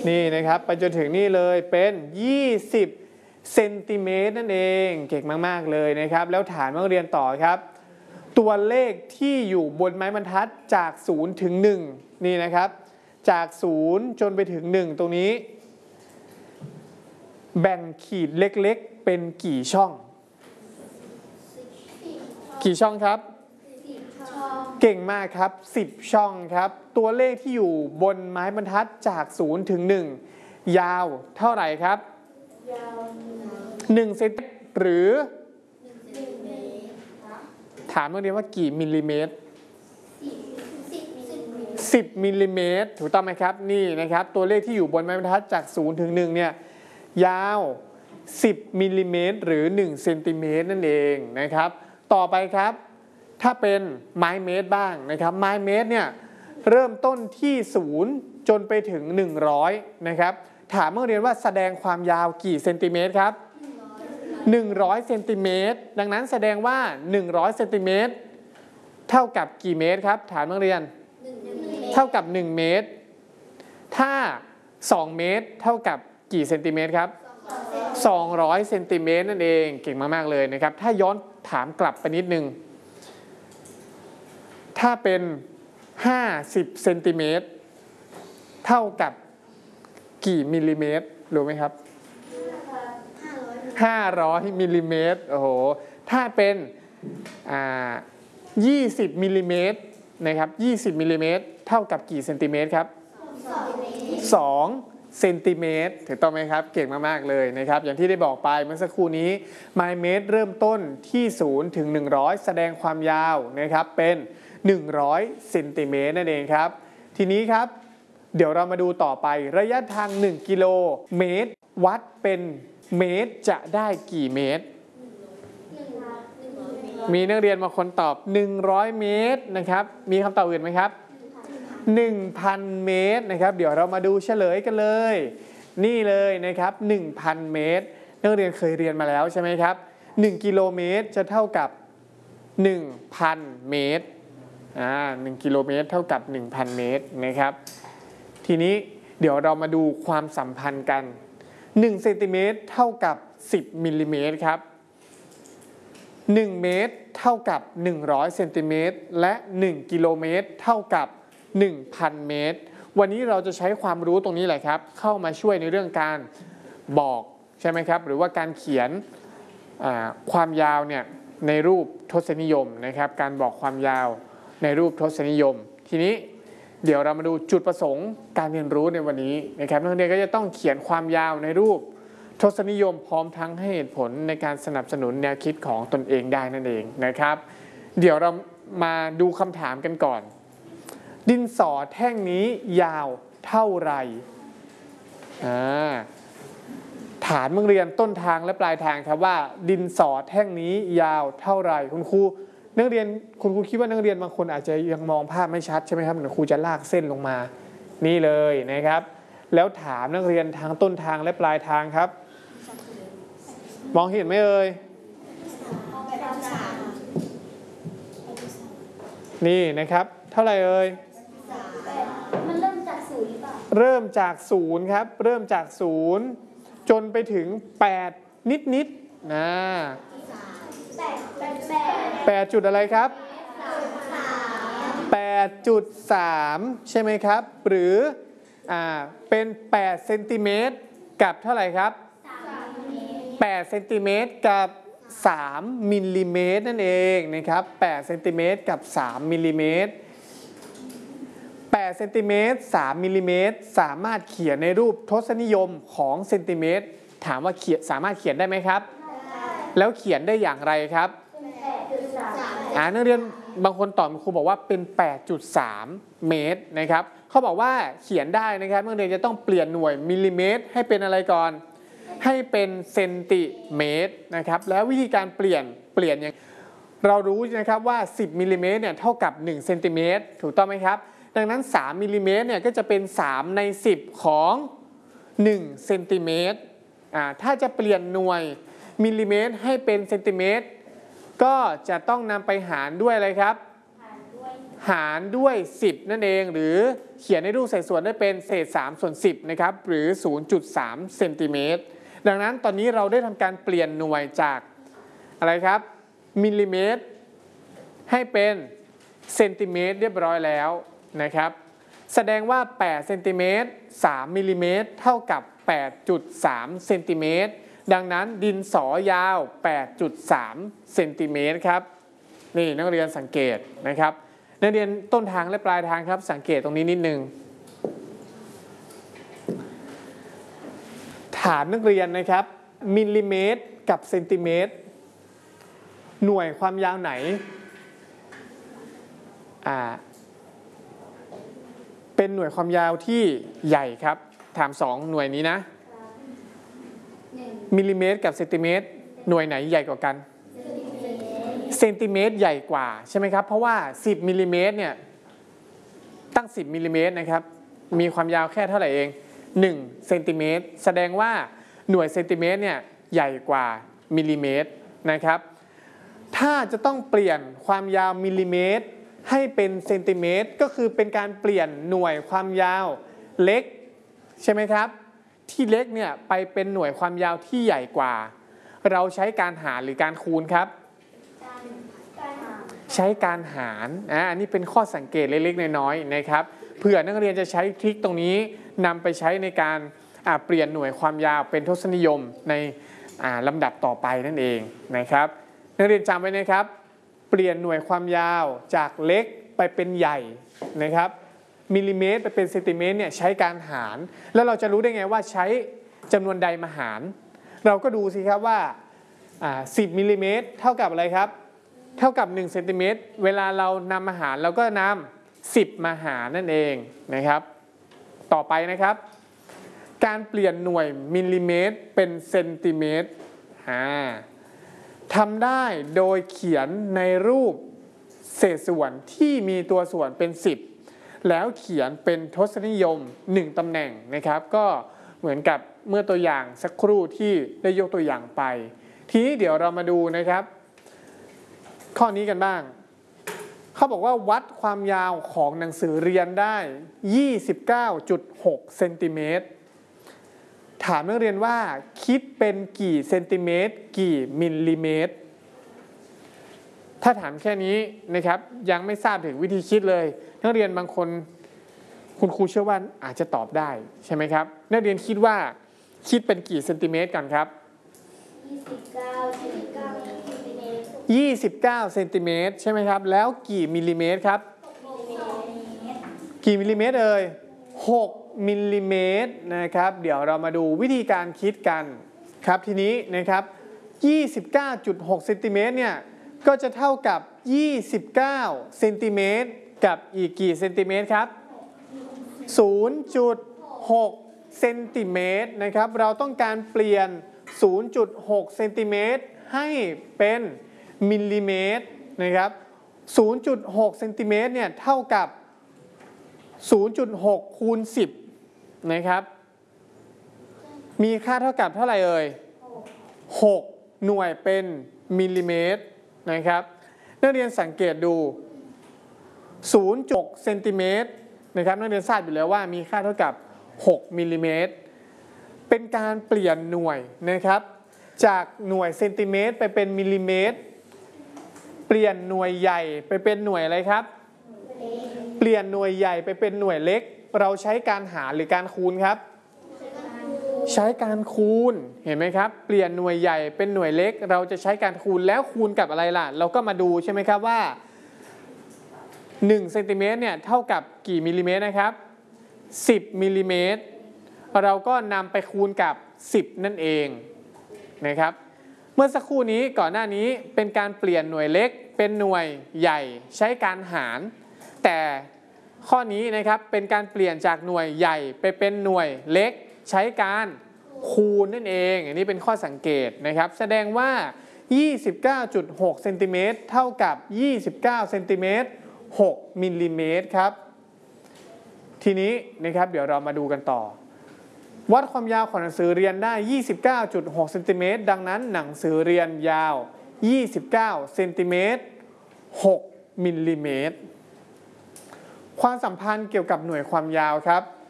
นี่นะครับไปจนถึงนี่เลยเป็น20เซนติเมตรนั่นเองเก่งมากๆเลยนะครับแล้วฐานนักเรียนต่อครับตัวเลขที่อยู่บนไม้บรรทัดจาก0ถึง1นี่นะครับจาก0จนไปถึง1ตรงนี้แบ่งขีดเล็กๆเป็นกี่ช่องกี่ช่องครับเก่งมากครับ10ช่องครับตัวเลขที่อยู่บนไม้บรรทัดจาก0ถึง1ยาวเท่าไหร่ครับ1เซนติเมตรหรือถามเมื่อกี้ว่ากี่มิลลิเมตร10มิลลิเมตรถูกต้องไหมครับนี่นะครับตัวเลขที่อยู่บนไม้บรรทัดจาก0ถึง1เนี่ยยาว10มิลลิเมตรหรือ1เซนติเมตรนั่นเองนะครับต่อไปครับถ้าเป็นไม้เมตรบ้างนะครับไม้เมตรเนี่ยเริ่มต้นที่0จนไปถึง100นะครับถามนักเรียนว่าแสดงความยาวกี่เซนติเมตรครับ100เซนติเมตรดังนั้นแสดงว่า100เซนติเมตรเท่ากับกี่เมตรครับถามนักเรียนเท่ากับ1เมตรถ้า2เมตรเท่ากับกี่เซนติเมตรครับ200เซนติเมตรนั่นเองเก่งมากๆเลยนะครับถ้าย้อนถามกลับไปนิดนึงถ้าเป็น50เซนติเมตรเท่ากับกี่มิลลิเมตรรู้ไหมครับ500มิลลิเมตรโอ้โหถ้าเป็น20มิลลิเมตรนะครับ20มิลลิเมตรเท่ากับกี่เซนติเมตรครับ2เซนติเมตรถูกต้องไหมครับเก่งมากๆเลยนะครับอย่างที่ได้บอกไปเมื่อสักครู่นี้ไมล์เมตรเริ่มต้นที่0ถึง100แสดงความยาวนะครับเป็น100เซนติเมตรนั่นเองครับทีนี้ครับเดี๋ยวเรามาดูต่อไประยะทาง1กิโลเมตรวัดเป็นเมตรจะได้กี่เมตรมีนักเรียนบางคนตอบ100เมตรนะครับมีคำตอบอื่นไหมครับ1,000 เมตรนะครับเดี๋ยวเรามาดูเฉลยกันเลยนี่เลยนะครับ 1,000 เมตรนักเรียนเคยเรียนมาแล้วใช่ไหมครับ1กิโลเมตรจะเท่ากับ 1,000 เมตร1กิโลเมตรเท่ากับ 1,000 เมตรนะครับทีนี้เดี๋ยวเรามาดูความสัมพันธ์กัน1เซนติเมตรเท่ากับ10มิลลิเมตรครับ1เมตรเท่ากับ100เซนติเมตรและ1กิโลเมตรเท่ากับ1,000 เมตรวันนี้เราจะใช้ความรู้ตรงนี้แหละครับเข้ามาช่วยในเรื่องการบอกใช่ไหมครับหรือว่าการเขียนความยาวเนี่ยในรูปทศนิยมนะครับการบอกความยาวในรูปทศนิยมทีนี้เดี๋ยวเรามาดูจุดประสงค์การเรียนรู้ในวันนี้นะครับนักเรียนก็จะต้องเขียนความยาวในรูปทศนิยมพร้อมทั้งให้เหตุผลในการสนับสนุนแนวคิดของตนเองได้นั่นเองนะครับเดี๋ยวเรามาดูคำถามกันก่อนดินสอแท่งนี้ยาวเท่าไหร่ฐานนักเรียนต้นทางและปลายทางครับว่าดินสอแท่งนี้ยาวเท่าไหร่คุณครูคิดว่านักเรียนบางคนอาจจะยังมองภาพไม่ชัดใช่ไหมครับเดี๋ยวครูจะลากเส้นลงมานี่เลยนะครับแล้วถามนักเรียนทางต้นทางและปลายทางครับมองเห็นไหมเอ่ยนี่นะครับเท่าไหร่เอ่ยมันเริ่มจาก0หรือเปล่าเริ่มจาก0ครับเริ่มจาก0จนไปถึง8นิดๆนะ8จุดอะไรครับ8.3ใช่ไหมครับหรือเป็น8เซนติเมตรกับเท่าไหร่ครับ8เซนติเมตรกับ3มิลลิเมตรนั่นเองนะครับ8เซนติเมตรกับ3มิลลิเมตร8เซนติเมตร3มิลลิเมตรสามารถเขียนในรูปทศนิยมของเซนติเมตรถามว่าสามารถเขียนได้ไหมครับแล้วเขียนได้อย่างไรครับนักเรียนบางคนตอบครูบอกว่าเป็น 8.3 เมตรนะครับเขาบอกว่าเขียนได้นะครับนักเรียนจะต้องเปลี่ยนหน่วยมิลลิเมตรให้เป็นอะไรก่อนให้เป็นเซนติเมตรนะครับแล้ววิธีการเปลี่ยนอย่างเรารู้นะครับว่า10มิลลิเมตรเนี่ยเท่ากับ1เซนติเมตรถูกต้องไหมครับดังนั้น3มิลลิเมตรเนี่ยก็จะเป็น3ใน10ของ1เซนติเมตรถ้าจะเปลี่ยนหน่วยมิลลิเมตรให้เป็นเซนติเมตรก็จะต้องนำไปหารด้วยอะไรครับหารด้วย10นั่นเองหรือเขียนในรูปใส่ส่วนได้เป็นเศษ3 ส่วน 10นะครับหรือ 0.3 เซนติเมตรดังนั้นตอนนี้เราได้ทำการเปลี่ยนหน่วยจากอะไรครับมิลลิเมตรให้เป็นเซนติเมตรเรียบร้อยแล้วนะครับแสดงว่า8เซนติเมตร3มิลลิเมตรเท่ากับ 8.3 เซนติเมตรดังนั้นดินสอยาว 8.3 เซนติเมตรครับนี่นักเรียนสังเกตนะครับนักเรียนต้นทางและปลายทางครับสังเกตตรงนี้นิดนึงถามนักเรียนนะครับมิลลิเมตรกับเซนติเมตรหน่วยความยาวไหนเป็นหน่วยความยาวที่ใหญ่ครับถาม2หน่วยนี้นะมิลลิเมตรกับเซนติเมตรหน่วยไหนใหญ่กว่ากันเซนติเมตรใหญ่กว่าใช่ไหมครับเพราะว่า10มิลลิเมตรเนี่ยตั้ง10มิลลิเมตรนะครับมีความยาวแค่เท่าไหร่เอง1เซนติเมตรแสดงว่าหน่วยเซนติเมตรเนี่ยใหญ่กว่ามิลลิเมตรนะครับถ้าจะต้องเปลี่ยนความยาวมิลลิเมตรให้เป็นเซนติเมตรก็คือเป็นการเปลี่ยนหน่วยความยาวเล็กใช่ไหมครับที่เล็กเนี่ยไปเป็นหน่วยความยาวที่ใหญ่กว่าเราใช้การหารหรือการคูณครับใช้การหารอันนี้เป็นข้อสังเกตเล็กๆน้อยๆนะครับเผื่อนักเรียนจะใช้ทริคตรงนี้นำไปใช้ในการเปลี่ยนหน่วยความยาวเป็นทศนิยมในลำดับต่อไปนั่นเองนะครับนักเรียนจำไว้นะครับเปลี่ยนหน่วยความยาวจากเล็กไปเป็นใหญ่นะครับมิลลิเมตรไปเป็นเซนติเมตรเนี่ยใช้การหารแล้วเราจะรู้ได้ไงว่าใช้จำนวนใดมาหารเราก็ดูสิครับว่า10มิลลิเมตรเท่ากับอะไรครับเท่ากับ1เซนติเมตรเวลาเรานำมาหารเราก็นำ10มาหารนั่นเองนะครับต่อไปนะครับการเปลี่ยนหน่วยมิลลิเมตรเป็นเซนติเมตรทำได้โดยเขียนในรูปเศษส่วนที่มีตัวส่วนเป็น10แล้วเขียนเป็นทศนิยม1ตำแหน่งนะครับก็เหมือนกับเมื่อตัวอย่างสักครู่ที่ได้ยกตัวอย่างไปทีนี้เดี๋ยวเรามาดูนะครับข้อนี้กันบ้างเขาบอกว่าวัดความยาวของหนังสือเรียนได้ 29.6 เซนติเมตรถามนักเรียนว่าคิดเป็นกี่เซนติเมตรกี่มิลลิเมตรถ้าถามแค่นี้นะครับยังไม่ทราบถึงวิธีคิดเลยนักเรียนบางคนคุณครูเชื่อว่าอาจจะตอบได้ใช่ไหมครับนักเรียนคิดว่าคิดเป็นกี่เซนติเมตรกันครับ29 เซนติเมตรใช่ไหมครับแล้วกี่มิลลิเมตรครับกี่มิลลิเมตรเอ่ย6มิลลิเมตรนะครับเดี๋ยวเรามาดูวิธีการคิดกันครับทีนี้นะครับ 29.6 เซนติเมตรเนี่ยก็จะเท่ากับ29เซนติเมตรกับอีกกี่เซนติเมตรครับ 0.6 เซนติเมตรนะครับเราต้องการเปลี่ยน 0.6 เซนติเมตรให้เป็นมิลลิเมตรนะครับ 0.6 เซนติเมตรเนี่ยเท่ากับ 0.6 คูณ 10นะครับมีค่าเท่ากับเท่าไหร่เอ่ย6หน่วยเป็นมิลลิเมตรนะครับนักเรียนสังเกตดู 0.6 เซนติเมตรนะครับนักเรียนทราบอยู่แล้วว่ามีค่าเท่ากับ6มิลลิเมตรเป็นการเปลี่ยนหน่วยนะครับจากหน่วยเซนติเมตรไปเป็นมิลลิเมตรเปลี่ยนหน่วยใหญ่ไปเป็นหน่วยอะไรครับเปลี่ยนหน่วยใหญ่ไปเป็นหน่วยเล็กเราใช้การหารหรือการคูณครับใช้การคูณเห็นไหมครับเปลี่ยนหน่วยใหญ่เป็นหน่วยเล็กเราจะใช้การคูณแล้วคูณกับอะไรล่ะเราก็มาดูใช่ไหมครับว่า1เซนติเมตรเนี่ยเท่ากับกี่มิลลิเมตรนะครับ10มิลลิเมตรเราก็นำไปคูณกับ10นั่นเองนะครับเมื่อสักครู่นี้ก่อนหน้านี้เป็นการเปลี่ยนหน่วยเล็กเป็นหน่วยใหญ่ใช้การหารแต่ข้อนี้นะครับเป็นการเปลี่ยนจากหน่วยใหญ่ไปเป็นหน่วยเล็กใช้การคูณนั่นเองอันนี้เป็นข้อสังเกตนะครับแสดงว่า 29.6 เซนติเมตรเท่ากับ29เซนติเมตร6มิลลิเมตรครับทีนี้นะครับเดี๋ยวเรามาดูกันต่อวัดความยาวของหนังสือเรียนได้ 29.6 เซนติเมตรดังนั้นหนังสือเรียนยาว29เซนติเมตร6มิลลิเมตรความสัมพันธ์เกี่ยวกับหน่วยความยาวครับ